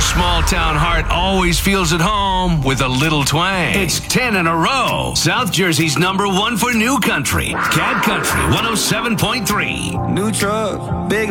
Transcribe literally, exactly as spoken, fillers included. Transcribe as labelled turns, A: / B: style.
A: small town heart always feels at home with a little twang. It's ten in a row. South Jersey's number one for new country. Cat Country one oh seven point three.
B: New truck, big